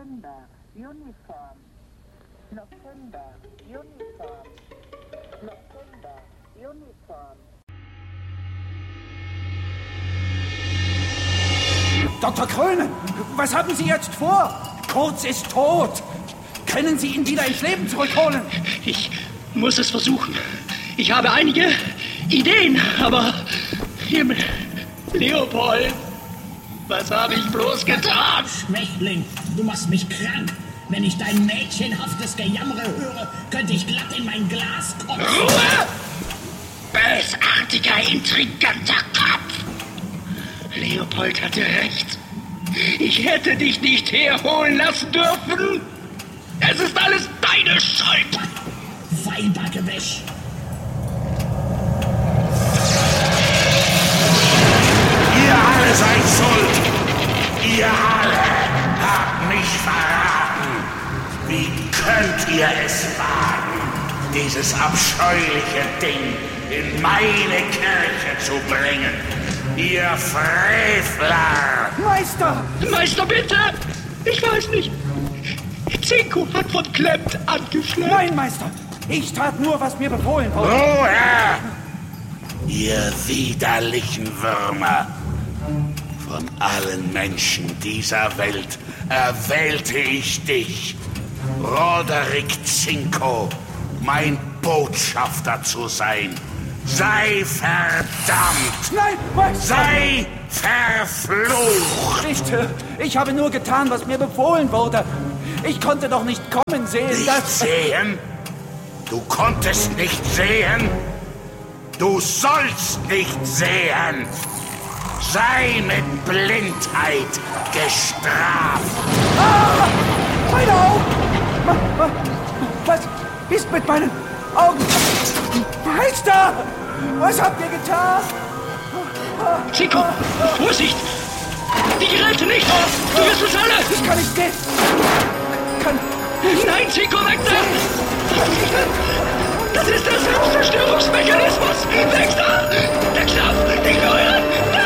November, Uniform. November, Uniform. November, Uniform. Dr. Kröne, was haben Sie jetzt vor? Kurz ist tot. Können Sie ihn wieder ins Leben zurückholen? Ich muss es versuchen. Ich habe einige Ideen, aber... Himmel, Leopold, was habe ich bloß getan? Schwächling, du machst mich krank. Wenn ich dein mädchenhaftes Gejammere höre, könnte ich glatt in mein Glas kotzen. Ruhe! Bösartiger, intriganter Kopf! Leopold hatte recht. Ich hätte dich nicht herholen lassen dürfen. Es ist alles deine Schuld. Weinbackewäsch. Ihr alle seid schuld. Ihr alle habt mich verraten. Wie könnt ihr es wagen, dieses abscheuliche Ding in meine Kirche zu bringen? Ihr Frevler! Meister! Meister, bitte! Ich weiß nicht. Zinko hat von Klemmt angeschlagen. Nein, Meister! Ich tat nur, was mir befohlen wurde. Ruhe! Ihr widerlichen Würmer! Von allen Menschen dieser Welt erwählte ich dich, Roderick Zinko, mein Botschafter zu sein. Sei verdammt! Nein, Meister! Sei verflucht! Ich habe nur getan, was mir befohlen wurde. Ich konnte doch nicht kommen sehen, Nicht sehen? Du konntest nicht sehen? Du sollst nicht sehen! Sei mit Blindheit gestraft! Ah! Meine Augen! Was ist mit meinen Augen? Meister! Was habt ihr getan? Zinko, Vorsicht! Die Geräte nicht! Du wirst uns alle! Ich kann nicht gehen! Nein, Zinko, weg da! Das ist der Selbstzerstörungsmechanismus! Weg da! Der Knopf! Ignorieren!